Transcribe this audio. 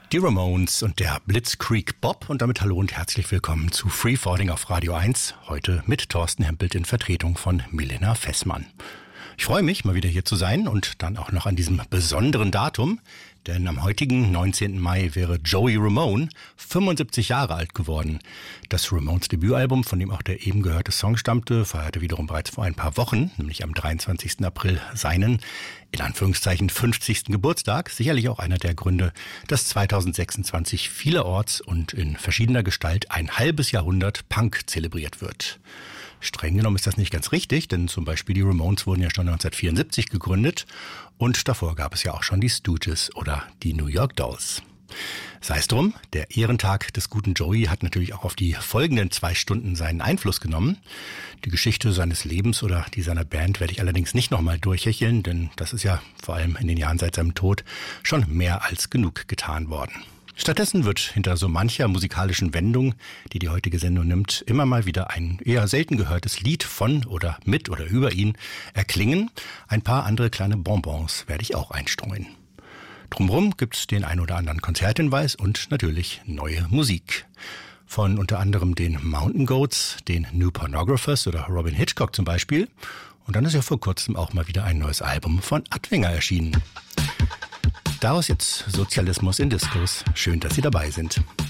Die Ramones und der Blitzkrieg Bob und damit hallo und herzlich willkommen zu Free Falling auf Radio 1, heute mit Thorsten Hempelt in Vertretung von Milena Fessmann. Ich freue mich, mal wieder hier zu sein und dann auch noch an diesem besonderen Datum, denn am heutigen 19. Mai wäre Joey Ramone 75 Jahre alt geworden. Das Ramones Debütalbum, von dem auch der eben gehörte Song stammte, feierte wiederum bereits vor ein paar Wochen, nämlich am 23. April, seinen, in Anführungszeichen, 50. Geburtstag. Sicherlich auch einer der Gründe, dass 2026 vielerorts und in verschiedener Gestalt ein halbes Jahrhundert Punk zelebriert wird. Streng genommen ist das nicht ganz richtig, denn zum Beispiel die Ramones wurden ja schon 1974 gegründet und davor gab es ja auch schon die Stooges oder die New York Dolls. Sei es drum, der Ehrentag des guten Joey hat natürlich auch auf die folgenden 2 Stunden seinen Einfluss genommen. Die Geschichte seines Lebens oder die seiner Band werde ich allerdings nicht nochmal durchhecheln, denn das ist ja vor allem in den Jahren seit seinem Tod schon mehr als genug getan worden. Stattdessen wird hinter so mancher musikalischen Wendung, die die heutige Sendung nimmt, immer mal wieder ein eher selten gehörtes Lied von oder mit oder über ihn erklingen. Ein paar andere kleine Bonbons werde ich auch einstreuen. Drumherum gibt's den ein oder anderen Konzerthinweis und natürlich neue Musik. Von unter anderem den Mountain Goats, den New Pornographers oder Robin Hitchcock zum Beispiel. Und dann ist ja vor kurzem auch mal wieder ein neues Album von Adwinger erschienen. Daraus jetzt Sozialismus in Discos. Schön, dass Sie dabei sind.